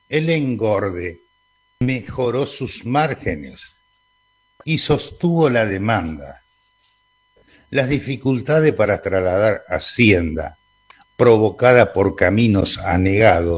El engorde mejoró sus márgenes y sostuvo la demanda. Las dificultades para trasladar hacienda, provocada por caminos anegados,